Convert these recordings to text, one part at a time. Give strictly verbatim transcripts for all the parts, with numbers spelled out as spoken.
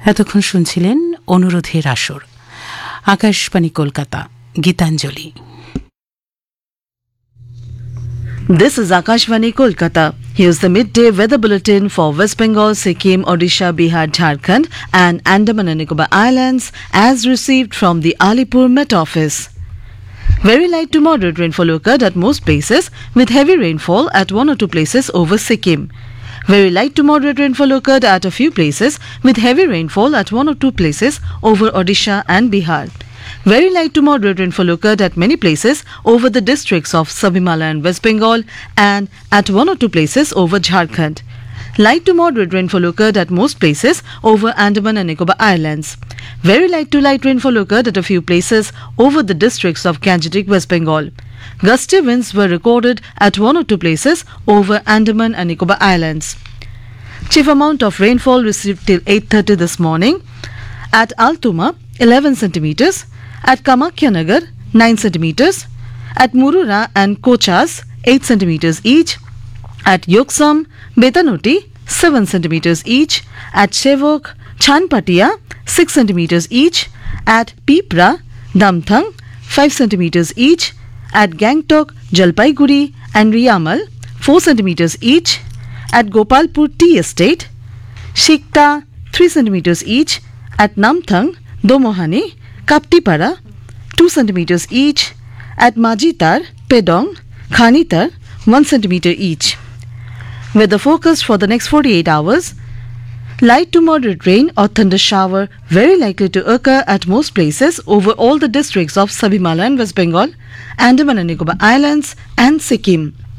এতক্ষণ শুনছিলেন অনুরোধের আসর। Akashvani Kolkata, Gitanjali. This is Akashvani Kolkata. Here's the midday weather bulletin for West Bengal, Sikkim, Odisha, Bihar, Jharkhand and Andaman and Nicobar Islands as received from the Alipur Met Office. Very light to moderate rainfall occurred at most places with heavy rainfall at one or two places over Sikkim. Very light to moderate rainfall occurred at a few places with heavy rainfall at one or two places over Odisha and Bihar. Very light to moderate rainfall occurred at many places over the districts of Sabimala and West Bengal and at one or two places over Jharkhand. Light to moderate rainfall occurred at most places over Andaman and Nicobar Islands. Very light to light rainfall occurred at a few places over the districts of Gangetic, West Bengal. Gusty winds were recorded at one or two places over Andaman and Nicobar Islands. Chief amount of rainfall received till eight thirty this morning. At Altuma, eleven centimeters. At Kamakya Nagar, nine centimeters. At Murura and Kochas, eight centimeters each. At Yoksam, Betanoti, seven centimeters each. At Shevok, Chanpatia, six centimeters each. At Pipra, Damthang, five centimeters each. At Gangtok, Jalpaiguri and Riyamal, four centimeters each. At Gopalpur Tea Estate, Shikta, three centimeters each. At Namthang, Domohani, Kaptipara, two centimeters each. At Majitar, Pedong, Khanitar, one centimeter each. Weather forecast for the next forty-eight hours. Light to moderate rain or thunder shower very likely to occur at most places over all the districts of Sabimala and West Bengal, Andaman and Nicobar Islands and Sikkim.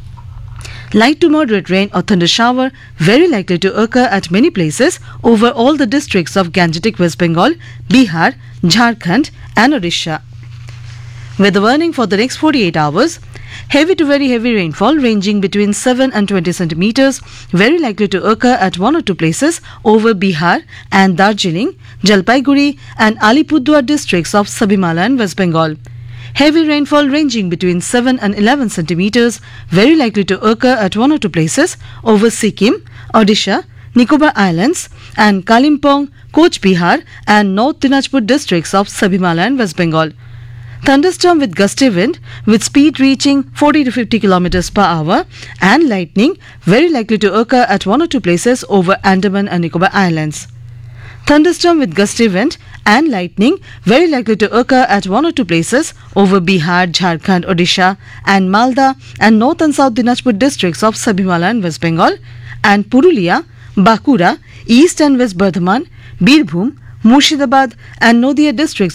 Light to moderate rain or thunder shower very likely to occur at many places over all the districts of Gangetic, West Bengal, Bihar, Jharkhand and Odisha. Weather warning for the next forty-eight hours. Heavy to very heavy rainfall ranging between seven and twenty centimeters very likely to occur at one or two places over Bihar and Darjeeling, Jalpaiguri and Alipurduar districts of Sabimala and West Bengal. Heavy rainfall ranging between seven and eleven centimeters very likely to occur at one or two places over Sikkim, Odisha, Nicobar Islands and Kalimpong, Coach Bihar and North Dinajpur districts of Sabimala and West Bengal. Thunderstorm with gusty wind with speed reaching forty to fifty kilometers per hour and lightning very likely to occur at one or two places over Andaman and Nicobar Islands. Thunderstorm with gusty wind and lightning very likely to occur at one or two places over Bihar, Jharkhand, Odisha and Malda and North and South Dinajpur districts of Sabimala and West Bengal and Purulia, Bakura, East and West Bardhaman, Birbhum, Murshidabad and Nodia districts